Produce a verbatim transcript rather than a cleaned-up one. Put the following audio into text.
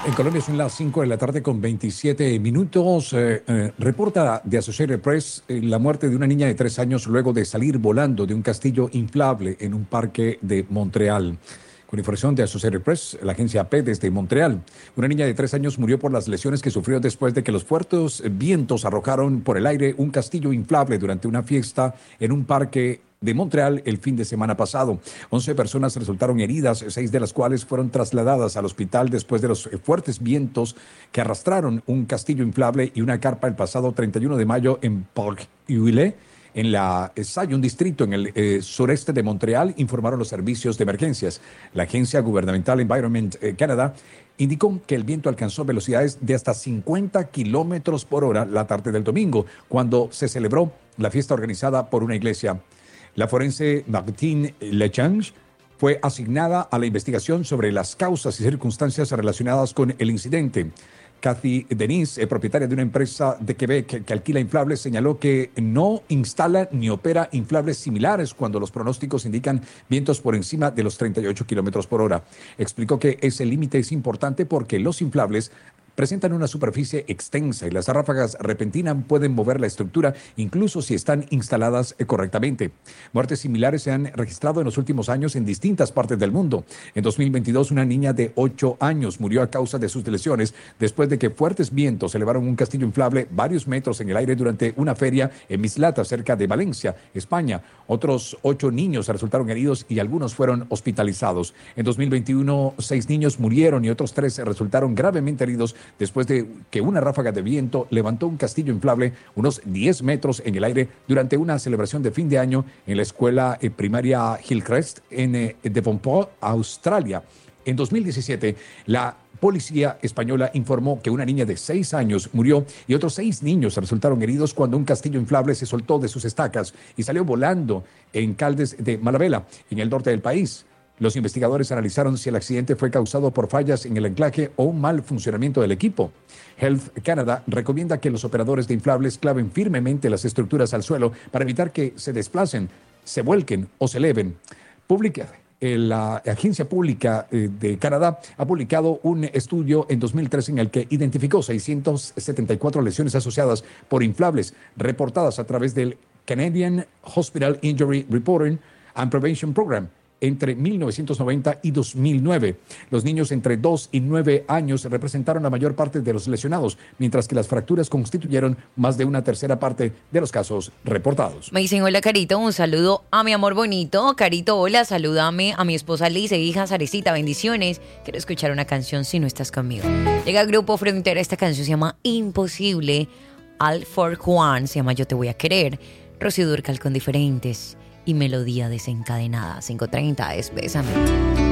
En Colombia son las cinco de la tarde con veintisiete minutos. Eh, eh, reporta de Associated Press eh, la muerte de una niña de tres años luego de salir volando de un castillo inflable en un parque de Montreal. Con información de Associated Press, la agencia A P desde Montreal, una niña de tres años murió por las lesiones que sufrió después de que los fuertes vientos arrojaron por el aire un castillo inflable durante una fiesta en un parque de Montreal el fin de semana pasado. once personas resultaron heridas, seis de las cuales fueron trasladadas al hospital después de los fuertes vientos que arrastraron un castillo inflable y una carpa el pasado treinta y uno de mayo en Parc-Huillet, en la Salle, un distrito en el eh, sureste de Montreal, informaron los servicios de emergencias. La agencia gubernamental Environment eh, Canada indicó que el viento alcanzó velocidades de hasta cincuenta kilómetros por hora la tarde del domingo, cuando se celebró la fiesta organizada por una iglesia. La forense Martine Lechange fue asignada a la investigación sobre las causas y circunstancias relacionadas con el incidente. Kathy Denise, eh, propietaria de una empresa de Quebec que, que alquila inflables, señaló que no instala ni opera inflables similares cuando los pronósticos indican vientos por encima de los treinta y ocho kilómetros por hora. Explicó que ese límite es importante porque los inflables presentan una superficie extensa y las ráfagas repentinas pueden mover la estructura incluso si están instaladas correctamente. Muertes similares se han registrado en los últimos años en distintas partes del mundo. En dos mil veintidós, una niña de ocho años murió a causa de sus lesiones después de que fuertes vientos elevaron un castillo inflable varios metros en el aire durante una feria en Mislata, cerca de Valencia, España. Otros ocho niños resultaron heridos y algunos fueron hospitalizados. En dos mil veintiuno, seis niños murieron y otros tres resultaron gravemente heridos después de que una ráfaga de viento levantó un castillo inflable unos diez metros en el aire durante una celebración de fin de año en la escuela eh, primaria Hillcrest en eh, Devonport, Australia. En dos mil diecisiete, la policía española informó que una niña de seis años murió y otros seis niños resultaron heridos cuando un castillo inflable se soltó de sus estacas y salió volando en Caldes de Malabela, en el norte del país. Los investigadores analizaron si el accidente fue causado por fallas en el anclaje o un mal funcionamiento del equipo. Health Canada recomienda que los operadores de inflables claven firmemente las estructuras al suelo para evitar que se desplacen, se vuelquen o se eleven. Publica, eh, la Agencia Pública eh, de Canadá ha publicado un estudio en dos mil trece en el que identificó seiscientas setenta y cuatro lesiones asociadas por inflables reportadas a través del Canadian Hospital Injury Reporting and Prevention Program entre mil novecientos noventa y dos mil nueve. Los niños entre dos y nueve años representaron la mayor parte de los lesionados, mientras que las fracturas constituyeron más de una tercera parte de los casos reportados. Me dicen, hola Carito, un saludo a mi amor bonito. Carito, hola, salúdame a mi esposa Liz e hija Sarecita, bendiciones. Quiero escuchar una canción si no estás conmigo. Llega el Grupo Frontera, esta canción se llama Imposible. Al For Juan se llama Yo Te Voy a Querer. Rocío Dúrcal con Diferentes y Melodía Desencadenada. cinco treinta es Bésame.